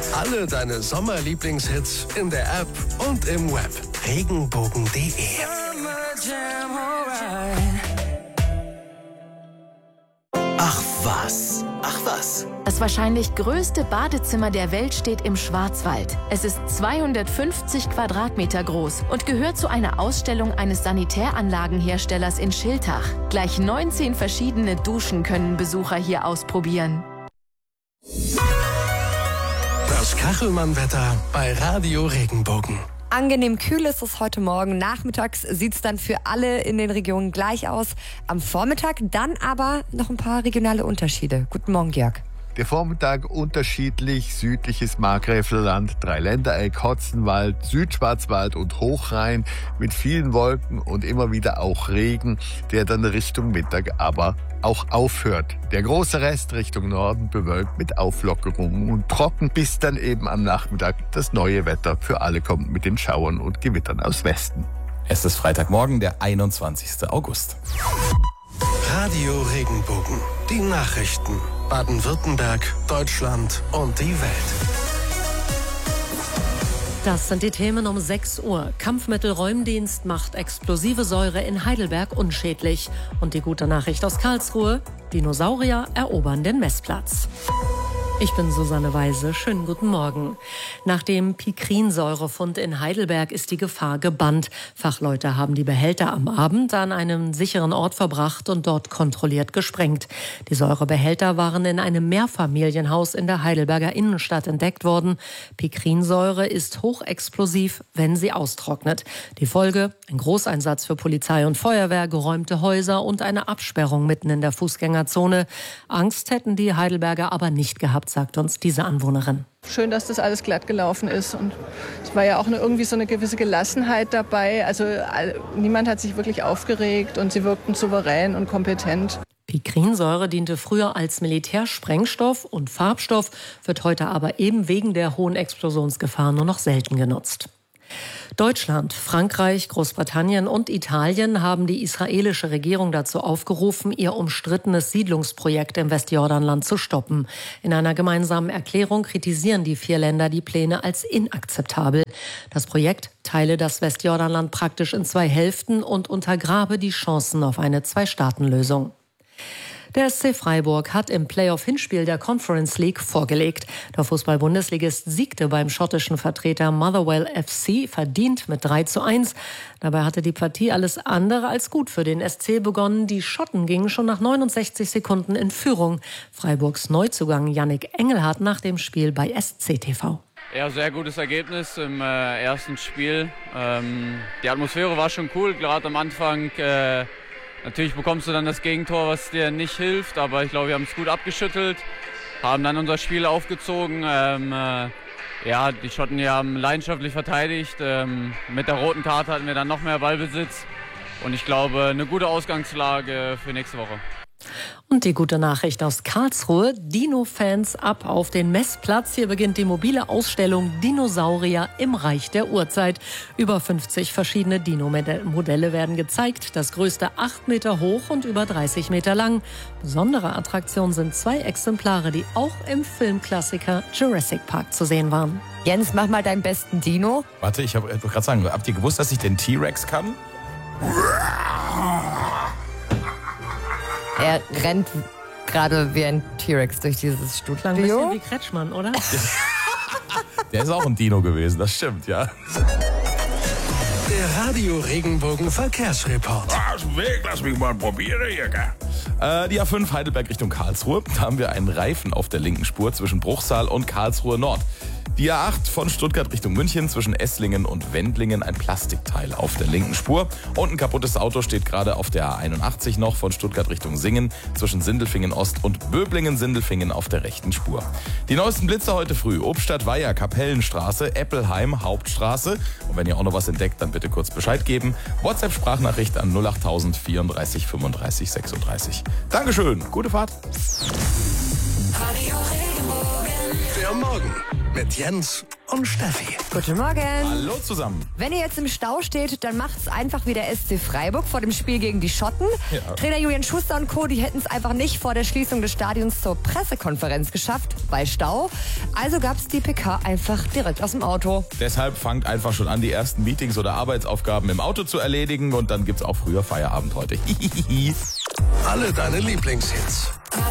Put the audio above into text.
Alle deine Sommerlieblingshits in der App und im Web. Regenbogen.de. Ach was. Das wahrscheinlich größte Badezimmer der Welt steht im Schwarzwald. Es ist 250 Quadratmeter groß und gehört zu einer Ausstellung eines Sanitäranlagenherstellers in Schiltach. Gleich 19 verschiedene Duschen können Besucher hier ausprobieren. Das Kachelmann-Wetter bei Radio Regenbogen. Angenehm kühl ist es heute Morgen. Nachmittags sieht es dann für alle in den Regionen gleich aus. Am Vormittag dann aber noch ein paar regionale Unterschiede. Guten Morgen, Jörg. Der Vormittag unterschiedlich, südliches Markgräflerland, Dreiländereck, Hotzenwald, Südschwarzwald und Hochrhein mit vielen Wolken und immer wieder auch Regen, der dann Richtung Mittag aber auch aufhört. Der große Rest Richtung Norden bewölkt mit Auflockerungen und trocken, bis dann eben am Nachmittag das neue Wetter für alle kommt mit den Schauern und Gewittern aus Westen. Es ist Freitagmorgen, der 21. August. Radio Regenbogen. Die Nachrichten. Baden-Württemberg, Deutschland und die Welt. Das sind die Themen um 6 Uhr. Kampfmittelräumdienst macht explosive Säure in Heidelberg unschädlich. Und die gute Nachricht aus Karlsruhe: Dinosaurier erobern den Messplatz. Ich bin Susanne Weise. Schönen guten Morgen. Nach dem Pikrinsäurefund in Heidelberg ist die Gefahr gebannt. Fachleute haben die Behälter am Abend an einem sicheren Ort verbracht und dort kontrolliert gesprengt. Die Säurebehälter waren in einem Mehrfamilienhaus in der Heidelberger Innenstadt entdeckt worden. Pikrinsäure ist hochexplosiv, wenn sie austrocknet. Die Folge: ein Großeinsatz für Polizei und Feuerwehr, geräumte Häuser und eine Absperrung mitten in der Fußgängerzone. Angst hätten die Heidelberger aber nicht gehabt, sagt uns diese Anwohnerin. Schön, dass das alles glatt gelaufen ist, und es war ja auch irgendwie so eine gewisse Gelassenheit dabei. Also niemand hat sich wirklich aufgeregt und sie wirkten souverän und kompetent. Pikrinsäure diente früher als Militärsprengstoff und Farbstoff, wird heute aber eben wegen der hohen Explosionsgefahr nur noch selten genutzt. Deutschland, Frankreich, Großbritannien und Italien haben die israelische Regierung dazu aufgerufen, ihr umstrittenes Siedlungsprojekt im Westjordanland zu stoppen. In einer gemeinsamen Erklärung kritisieren die 4 Länder die Pläne als inakzeptabel. Das Projekt teile das Westjordanland praktisch in 2 Hälften und untergrabe die Chancen auf eine 2-Staaten-Lösung. Der SC Freiburg hat im Playoff-Hinspiel der Conference League vorgelegt. Der Fußball-Bundesligist siegte beim schottischen Vertreter Motherwell FC verdient mit 3:1. Dabei hatte die Partie alles andere als gut für den SC begonnen. Die Schotten gingen schon nach 69 Sekunden in Führung. Freiburgs Neuzugang Yannick Engelhardt nach dem Spiel bei SCTV. Ja, sehr gutes Ergebnis im ersten Spiel. Die Atmosphäre war schon cool, gerade am Anfang. Natürlich bekommst du dann das Gegentor, was dir nicht hilft, aber ich glaube, wir haben es gut abgeschüttelt, haben dann unser Spiel aufgezogen. Die Schotten haben leidenschaftlich verteidigt. Mit der roten Karte hatten wir dann noch mehr Ballbesitz und ich glaube, eine gute Ausgangslage für nächste Woche. Und die gute Nachricht aus Karlsruhe: Dino-Fans ab auf den Messplatz. Hier beginnt die mobile Ausstellung Dinosaurier im Reich der Urzeit. Über 50 verschiedene Dino-Modelle werden gezeigt. Das größte 8 Meter hoch und über 30 Meter lang. Besondere Attraktion sind 2 Exemplare, die auch im Filmklassiker Jurassic Park zu sehen waren. Jens, mach mal deinen besten Dino. Warte, ich wollte gerade sagen, habt ihr gewusst, dass ich den T-Rex kann? Er rennt gerade wie ein T-Rex durch dieses Studio. Ein bisschen wie Kretschmann, oder? Der ist auch ein Dino gewesen, das stimmt, ja. Der Radio Regenbogen Verkehrsreport. Lass mich mal probieren hier, gell? Die A5 Heidelberg Richtung Karlsruhe. Da haben wir einen Reifen auf der linken Spur zwischen Bruchsal und Karlsruhe Nord. Die A8 von Stuttgart Richtung München zwischen Esslingen und Wendlingen, ein Plastikteil auf der linken Spur. Und ein kaputtes Auto steht gerade auf der A81 noch von Stuttgart Richtung Singen zwischen Sindelfingen Ost und Böblingen-Sindelfingen auf der rechten Spur. Die neuesten Blitze heute früh: Obstadt-Weiher, Kapellenstraße, Eppelheim, Hauptstraße. Und wenn ihr auch noch was entdeckt, dann bitte kurz Bescheid geben. WhatsApp-Sprachnachricht an 08000 34 35 36. Dankeschön, gute Fahrt. Der Morgen mit Jens und Steffi. Guten Morgen. Hallo zusammen. Wenn ihr jetzt im Stau steht, dann macht's einfach wie der SC Freiburg vor dem Spiel gegen die Schotten. Ja. Trainer Julian Schuster und Co., die hätten es einfach nicht vor der Schließung des Stadions zur Pressekonferenz geschafft, bei Stau. Also gab's die PK einfach direkt aus dem Auto. Deshalb fangt einfach schon an, die ersten Meetings oder Arbeitsaufgaben im Auto zu erledigen und dann gibt's auch früher Feierabend heute. Alle deine Lieblingshits.